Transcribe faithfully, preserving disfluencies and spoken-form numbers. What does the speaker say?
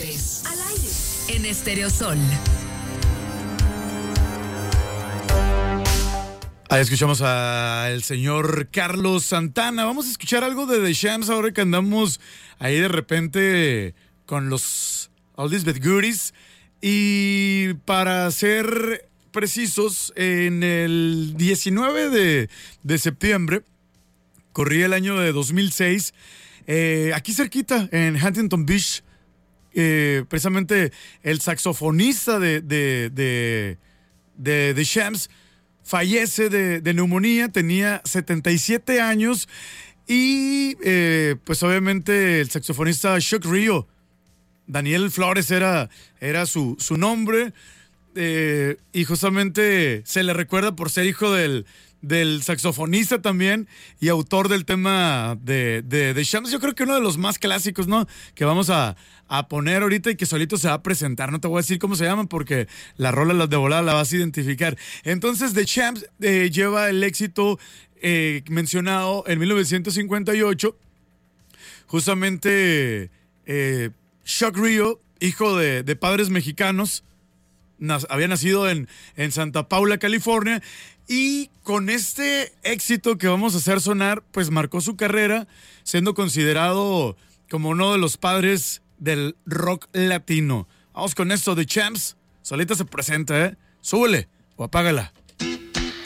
Deportes. Al aire. En Estéreo Sol. Ahí escuchamos al señor Carlos Santana. Vamos a escuchar algo de The Shams ahora que andamos ahí de repente con los oldies but goodies. Y para ser precisos, en el diecinueve de, de septiembre, corría el año de dos mil seis, eh, aquí cerquita, en Huntington Beach, eh, precisamente el saxofonista de, de, de, de The Shams fallece de, de neumonía, tenía setenta y siete años y eh, pues obviamente el saxofonista Chuck Rio, Daniel Flores era, era su, su nombre, eh, y justamente se le recuerda por ser hijo del, del saxofonista también y autor del tema de, de, de Shams. Yo creo que uno de los más clásicos, ¿no? Que vamos a, a poner ahorita y que solito se va a presentar. No te voy a decir cómo se llaman porque la rola de volada la vas a identificar. Entonces, The Shams eh, lleva el éxito eh, mencionado en mil novecientos cincuenta y ocho. Justamente eh, Chuck Rio, hijo de, de padres mexicanos, nas, había nacido en, en Santa Paula, California, y con este éxito que vamos a hacer sonar, pues marcó su carrera, siendo considerado como uno de los padres del rock latino. Vamos con esto de Shams. Solita se presenta, ¿eh? Súbele o apágala.